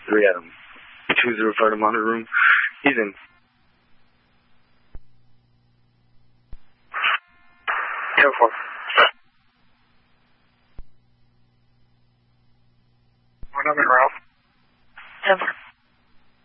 3 Adam. 205 to monitor room. He's in. Careful.